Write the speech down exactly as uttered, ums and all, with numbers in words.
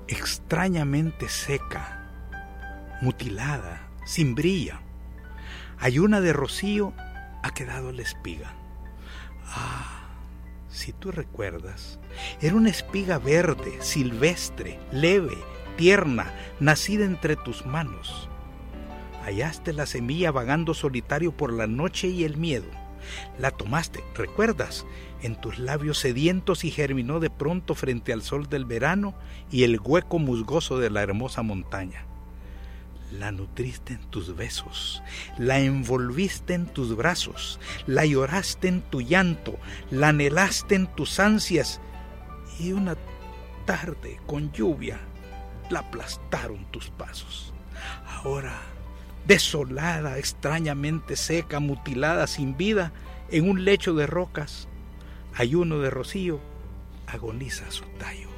extrañamente seca, mutilada, sin brillo. Ayuna de rocío ha quedado la espiga. Ah, si tú recuerdas, era una espiga verde, silvestre, leve, tierna, nacida entre tus manos. Hallaste la semilla vagando solitario por la noche y el miedo. La tomaste, ¿recuerdas?, en tus labios sedientos y germinó de pronto frente al sol del verano y el hueco musgoso de la hermosa montaña. La nutriste en tus besos, la envolviste en tus brazos, la lloraste en tu llanto, la anhelaste en tus ansias y una tarde con lluvia la aplastaron tus pasos. Ahora, desolada, extrañamente seca, mutilada, sin vida, en un lecho de rocas, ayuno de rocío, agoniza su tallo.